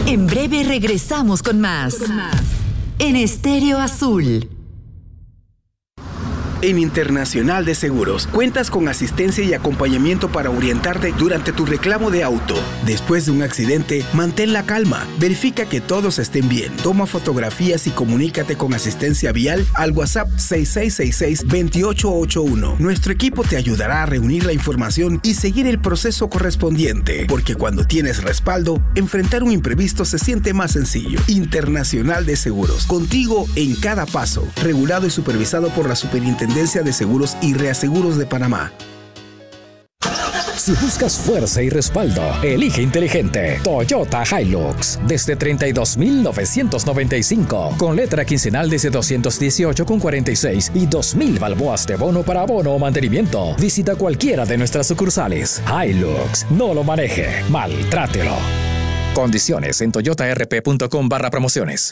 En breve regresamos con más. En Estéreo Azul. En Internacional de Seguros, cuentas con asistencia y acompañamiento para orientarte durante tu reclamo de auto. Después de un accidente, mantén la calma, verifica que todos estén bien, toma fotografías y comunícate con asistencia vial al WhatsApp 6666-2881. Nuestro equipo te ayudará a reunir la información y seguir el proceso correspondiente, porque cuando tienes respaldo, enfrentar un imprevisto se siente más sencillo. Internacional de Seguros, contigo en cada paso, regulado y supervisado por la Superintendencia de Seguros y Reaseguros de Panamá. Si buscas fuerza y respaldo, elige inteligente. Toyota Hilux, desde $32,995, con letra quincenal desde $218,46 y 2,000 balboas de bono para abono o mantenimiento. Visita cualquiera de nuestras sucursales. Hilux, no lo maneje, maltrátelo. Condiciones en toyotarp.com/promociones.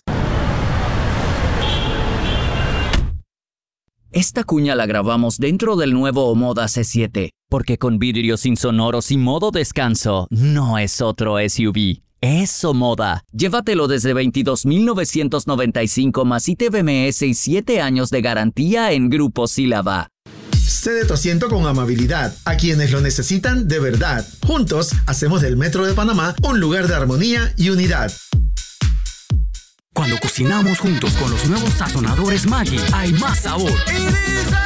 Esta cuña la grabamos dentro del nuevo Omoda C7, porque con vidrios insonoros y modo descanso, no es otro SUV. Es Omoda. Llévatelo desde $22,995 más ITBMS y 7 años de garantía en Grupo Sílaba. Cede tu asiento con amabilidad a quienes lo necesitan de verdad. Juntos hacemos del Metro de Panamá un lugar de armonía y unidad. Cuando cocinamos juntos con los nuevos sazonadores Maggi, hay más sabor.